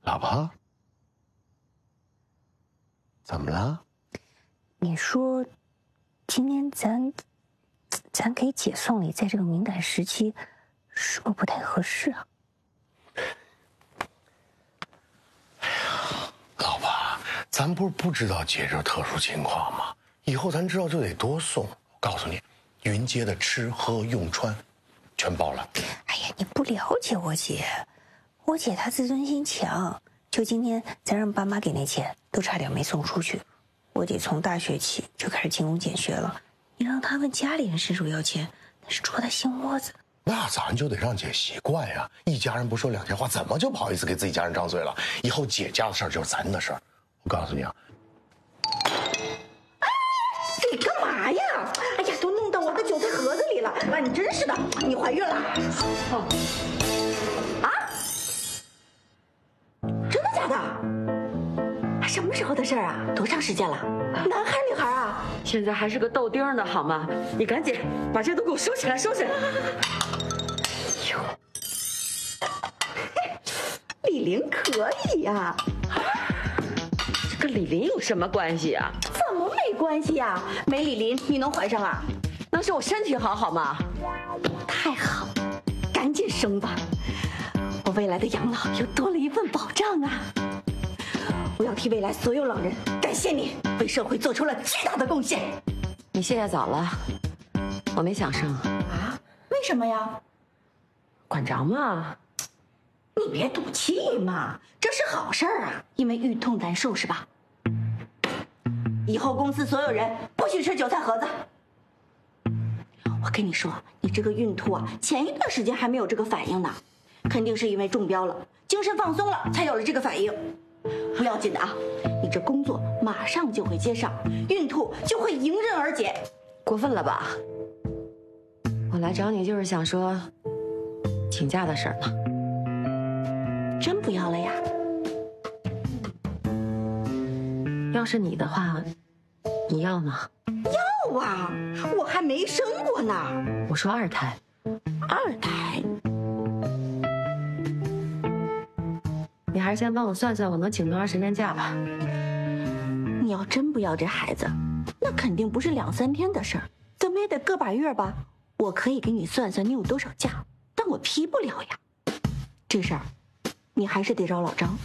老婆，怎么了？ 你说，今天咱给姐送礼，在这个敏感时期，是不是不太合适啊？ 哎呀，老婆，咱不知道姐这特殊情况吗？以后咱知道就得多送。我告诉你，云街的吃喝用穿，全包了。 哎呀，你不了解我姐，我姐她自尊心强，就今天咱让爸妈给那钱，都差点没送出去。我姐从大学起就开始勤工俭学了，你让她问家里人伸手要钱，那是戳她心窝子。 那咱就得让姐习惯呀，一家人不说两家话，怎么就不好意思给自己家人张嘴了？以后姐家的事儿就是咱的事儿。我告诉你啊， 你干嘛呀？哎呀，都弄到我的韭菜盒子里了！妈，你真是的，你怀孕了？啊？真的假的？什么时候的事儿啊？多长时间了？男孩女孩啊？ 现在还是个豆丁呢，好吗？你赶紧把这都给我收起来，收起来！ 哟，李玲可以呀。 这跟李林有什么关系啊？ 怎么没关系呀？没李林你能怀上啊？ 那是我身体好，好吗？ 太好了，赶紧生吧！我未来的养老又多了一份保障啊！我要替未来所有老人感谢你，为社会做出了巨大的贡献。 你谢谢早了，我没想生啊？为什么呀？ 管着吗？ 你别赌气嘛，这是好事儿啊，因为孕痛难受是吧？以后公司所有人不许吃韭菜盒子。我跟你说，你这个孕吐啊，前一段时间还没有这个反应呢，肯定是因为中标了，精神放松了才有了这个反应。不要紧的啊，你这工作马上就会接上，孕吐就会迎刃而解。 过分了吧？我来找你就是想说请假的事儿呢。 真不要了呀？ 要是你的话，你要吗？ 要啊，我还没生过呢。 我说二胎。 二胎？ 你还是先帮我算算，我能请多长时间假吧。 你要真不要这孩子，那肯定不是2、3天的事儿，怎么也得个把月吧。我可以给你算算你有多少假，但我批不了呀。这事儿，你还是得找老张。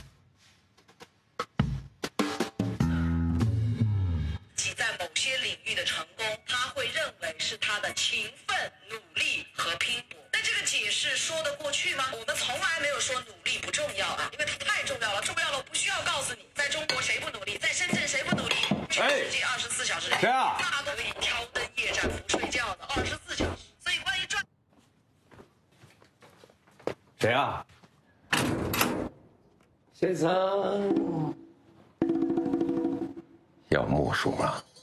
其在某些领域的成功，他会认为是他的勤奋、努力和拼搏。那这个解释说得过去吗？我们从来没有说努力不重要啊，因为它太重要了，重要了我不需要告诉你。在中国谁不努力？在深圳谁不努力？全世界24小时内，大都可以挑灯夜战不睡觉的24小时。所以关于赚， 谁啊？先生， 要木薯吗？